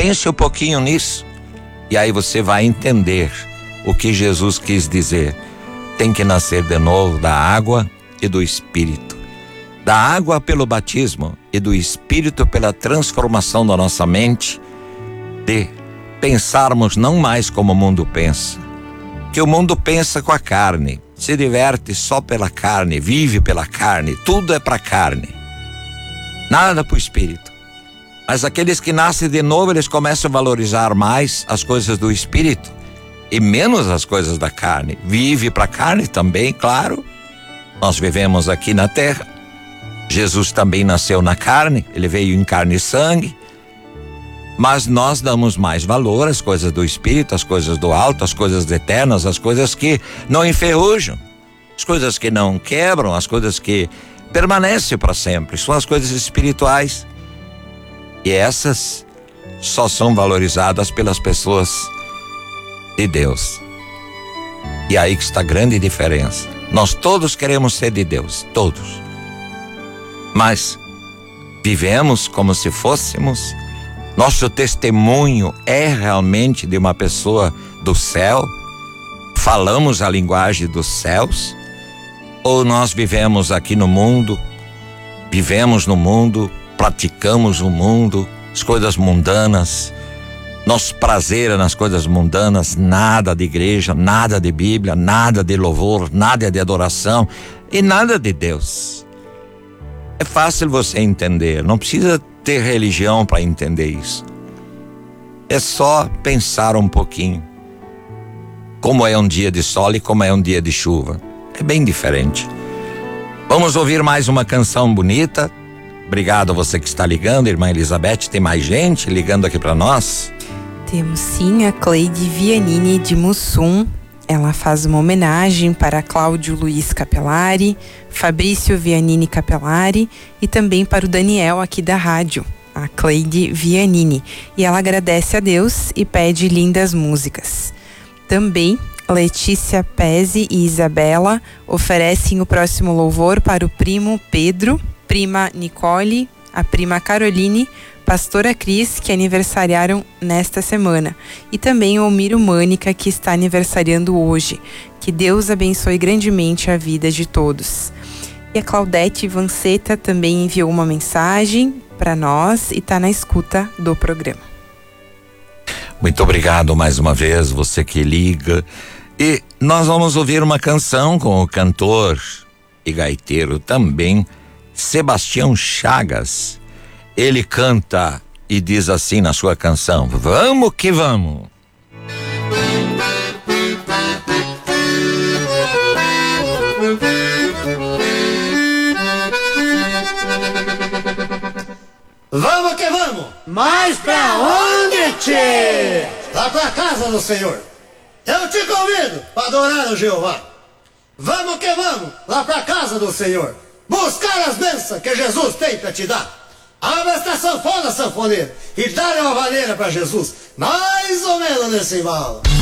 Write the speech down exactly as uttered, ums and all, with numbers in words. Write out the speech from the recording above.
Pense um pouquinho nisso e aí você vai entender o que Jesus quis dizer. Tem que nascer de novo da água e do Espírito. Da água pelo batismo e do Espírito pela transformação da nossa mente, de pensarmos não mais como o mundo pensa. Que o mundo pensa com a carne, se diverte só pela carne, vive pela carne, tudo é para carne, nada para o Espírito. Mas aqueles que nascem de novo, eles começam a valorizar mais as coisas do Espírito e menos as coisas da carne. Vive para a carne também, claro. Nós vivemos aqui na terra. Jesus também nasceu na carne, ele veio em carne e sangue. Mas nós damos mais valor às coisas do Espírito, às coisas do alto, às coisas eternas, às coisas que não enferrujam, as coisas que não quebram, as coisas que permanecem para sempre. São as coisas espirituais. E essas só são valorizadas pelas pessoas de Deus. E aí que está a grande diferença. Nós todos queremos ser de Deus, todos. Mas vivemos como se fôssemos. Nosso testemunho é realmente de uma pessoa do céu? Falamos a linguagem dos céus? Ou nós vivemos aqui no mundo, vivemos no mundo, praticamos o mundo, as coisas mundanas, nosso prazer é nas coisas mundanas, nada de igreja, nada de Bíblia, nada de louvor, nada de adoração e nada de Deus. É fácil você entender, não precisa ter religião para entender isso. É só pensar um pouquinho como é um dia de sol e como é um dia de chuva. É bem diferente. Vamos ouvir mais uma canção bonita. Obrigado a você que está ligando, irmã Elizabeth. Tem mais gente ligando aqui para nós? Temos sim, a Cleide Vianini de Mussum. Ela faz uma homenagem para Cláudio Luiz Capelari, Fabrício Vianini Capelari e também para o Daniel aqui da rádio, a Cleide Vianini. E ela agradece a Deus e pede lindas músicas. Também Letícia Pezzi e Isabela oferecem o próximo louvor para o primo Pedro, prima Nicole, a prima Caroline, pastora Cris, que aniversariaram nesta semana, e também o Miro Mânica, que está aniversariando hoje. Que Deus abençoe grandemente a vida de todos. E a Claudete Vanceta também enviou uma mensagem para nós e está na escuta do programa. Muito obrigado mais uma vez, você que liga. E nós vamos ouvir uma canção com o cantor e gaiteiro também, Sebastião Chagas. Ele canta e diz assim na sua canção: vamos que vamos. Vamos que vamos! Mas pra onde, tchê? Lá pra casa do Senhor. Eu te convido para adorar o Jeová. Vamos que vamos, lá pra casa do Senhor. Buscar as bênçãos que Jesus tem para te dar. Abre esta sanfona, sanfoneiro, e dá-lhe uma vaneira para Jesus. Mais ou menos nesse embalo.